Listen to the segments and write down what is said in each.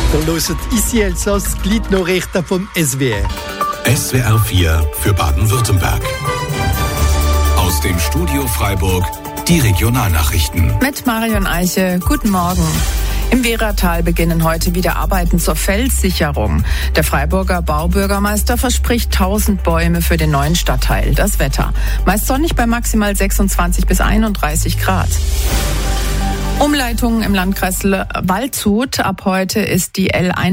Ihr hört «Ici Elsass», die Gliednachrichten vom SWR. SWR 4 für Baden-Württemberg. Aus dem Studio Freiburg die Regionalnachrichten. Mit Marion Eiche, guten Morgen. Im Wehratal beginnen heute wieder Arbeiten zur Felssicherung. Der Freiburger Baubürgermeister verspricht 1000 Bäume für den neuen Stadtteil. Das Wetter: meist sonnig bei maximal 26 bis 31 Grad. Umleitungen im Landkreis Waldshut. Ab heute ist die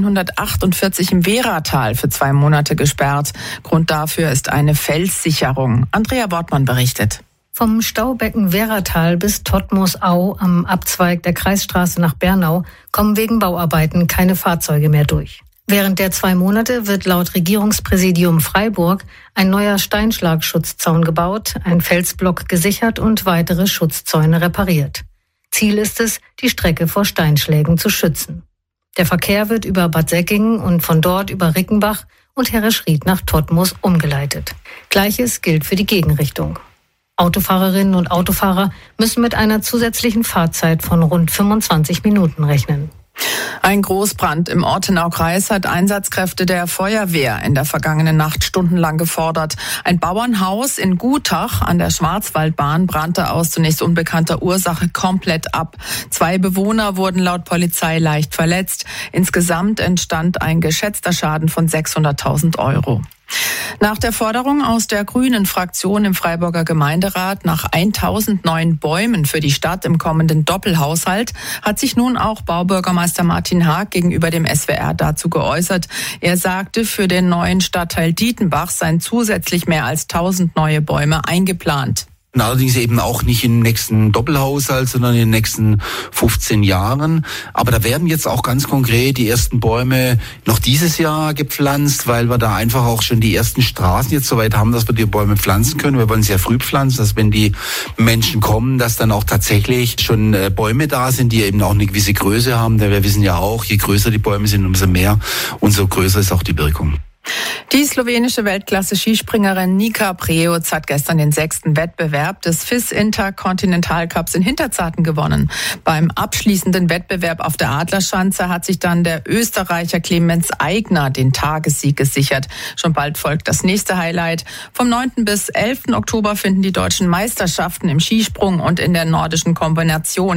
L148 im Wehratal für 2 Monate gesperrt. Grund dafür ist eine Felssicherung. Andrea Wortmann berichtet. Vom Staubecken Wehratal bis Todtmoos-Au am Abzweig der Kreisstraße nach Bernau kommen wegen Bauarbeiten keine Fahrzeuge mehr durch. Während der 2 Monate wird laut Regierungspräsidium Freiburg ein neuer Steinschlagschützzaun gebaut, ein Felsblock gesichert und weitere Schutzzäune repariert. Ziel ist es, die Strecke vor Steinschlägen zu schützen. Der Verkehr wird über Bad Säckingen und von dort über Rickenbach und Herrischried nach Todtmoos umgeleitet. Gleiches gilt für die Gegenrichtung. Autofahrerinnen und Autofahrer müssen mit einer zusätzlichen Fahrzeit von rund 25 Minuten rechnen. Ein Großbrand im Ortenaukreis hat Einsatzkräfte der Feuerwehr in der vergangenen Nacht stundenlang gefordert. Ein Bauernhaus in Gutach an der Schwarzwaldbahn brannte aus zunächst unbekannter Ursache komplett ab. 2 Bewohner wurden laut Polizei leicht verletzt. Insgesamt entstand ein geschätzter Schaden von 600.000 Euro. Nach der Forderung aus der grünen Fraktion im Freiburger Gemeinderat nach 1000 neuen Bäumen für die Stadt im kommenden Doppelhaushalt hat sich nun auch Baubürgermeister Martin Haag gegenüber dem SWR dazu geäußert. Er sagte, für den neuen Stadtteil Dietenbach seien zusätzlich mehr als 1000 neue Bäume eingeplant. Allerdings eben auch nicht im nächsten Doppelhaushalt, sondern in den nächsten 15 Jahren. Aber da werden jetzt auch ganz konkret die ersten Bäume noch dieses Jahr gepflanzt, weil wir da einfach auch schon die ersten Straßen jetzt soweit haben, dass wir die Bäume pflanzen können. Wir wollen sehr früh pflanzen, dass wenn die Menschen kommen, dass dann auch tatsächlich schon Bäume da sind, die eben auch eine gewisse Größe haben. Denn wir wissen ja auch, je größer die Bäume sind, umso mehr, umso größer ist auch die Wirkung. Die slowenische Weltklasse-Skspringerin Nika Preoc hat gestern den 6. Wettbewerb des FIS Interkontinentalcups in Hinterzarten gewonnen. Beim abschließenden Wettbewerb auf der Adlerschanze hat sich dann der Österreicher Clemens Aigner den Tagessieg gesichert. Schon bald folgt das nächste Highlight. Vom 9. bis 11. Oktober finden die deutschen Meisterschaften im Skisprung und in der nordischen Kombination